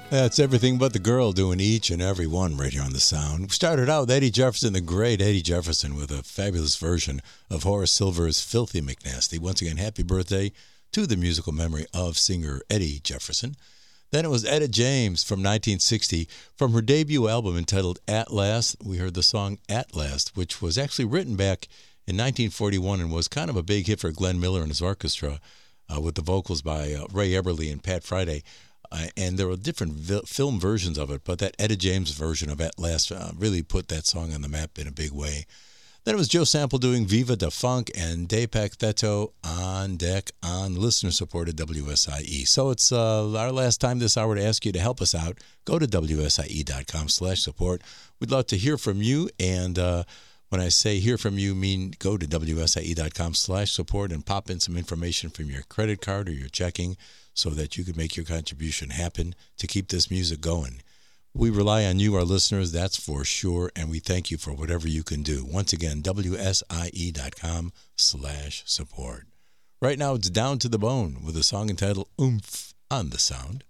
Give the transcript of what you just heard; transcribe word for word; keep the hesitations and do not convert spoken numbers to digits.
That's Everything But the Girl doing each and every one right here on The Sound. We started out with Eddie Jefferson, the great Eddie Jefferson, with a fabulous version of Horace Silver's Filthy McNasty. Once again, happy birthday to the musical memory of singer Eddie Jefferson. Then it was Etta James from nineteen sixty. From her debut album entitled At Last, we heard the song At Last, which was actually written back in nineteen forty-one and was kind of a big hit for Glenn Miller and his orchestra, uh, with the vocals by uh, Ray Eberly and Pat Friday. Uh, and there were different vi- film versions of it, but that Etta James version of At Last uh, really put that song on the map in a big way. Then it was Joe Sample doing Viva da Funk and Deepak Theto on deck on listener-supported W S I E. So it's uh, our last time this hour to ask you to help us out. Go to W S I E dot com slash support. We'd love to hear from you, and uh, when I say hear from you, mean go to W S I E dot com slash support and pop in some information from your credit card or your checking, so that you can make your contribution happen to keep this music going. We rely on you, our listeners, that's for sure, and we thank you for whatever you can do. Once again, W S I E dot com slash support. Right now, it's Down to the Bone with a song entitled Oomph on The Sound.